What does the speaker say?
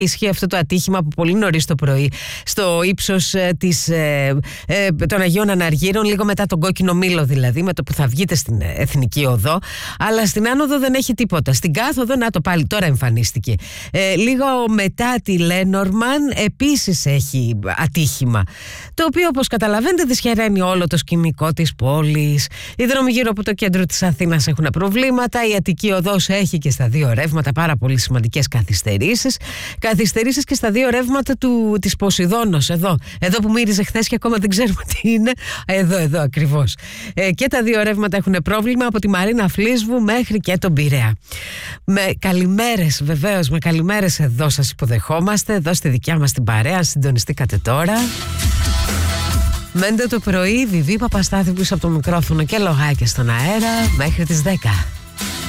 Ισχύει αυτό το ατύχημα από πολύ νωρίς το πρωί στο ύψος των Αγίων Αναργύρων, λίγο μετά τον Κόκκινο Μήλο δηλαδή, με το που θα βγείτε στην Εθνική Οδό. Αλλά στην άνοδο δεν έχει τίποτα. Στην κάθοδο, να το πάλι τώρα εμφανίστηκε. Λίγο μετά τη Λένορμαν επίσης έχει ατύχημα, το οποίο όπως καταλαβαίνετε δυσχεραίνει όλο το σκηνικό της πόλης. Οι δρόμοι γύρω από το κέντρο της Αθήνας έχουν προβλήματα. Η Αττική Οδός έχει και στα δύο ρεύματα πάρα πολύ σημαντικές καθυστερήσεις. Καθυστερήσεις και στα δύο ρεύματα της Ποσειδώνος, εδώ που μύριζε χθες και ακόμα δεν ξέρουμε τι είναι. Εδώ ακριβώς. Και τα δύο ρεύματα έχουν πρόβλημα από τη Μαρίνα Φλίσβου μέχρι και τον Πειραιά. Με καλημέρες, βεβαίως, με καλημέρες εδώ σας υποδεχόμαστε, εδώ στη δικιά μας την παρέα. Συντονιστήκατε τώρα. Μέντε το πρωί, Βιβί Παπαστάθη πίσω από το μικρόφωνο και λογάκια στον αέρα μέχρι τις 10.